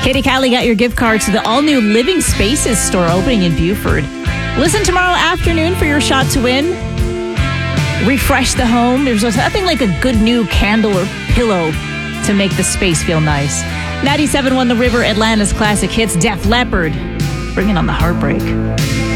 Katie Callie got your gift cards to the all-new Living Spaces store opening in Buford. Listen tomorrow afternoon for your shot to win. Refresh the home. There's nothing like a good new candle or pillow to make the space feel nice. 97.1 The River, Atlanta's classic hits. Def Leppard, bringing on the heartbreak.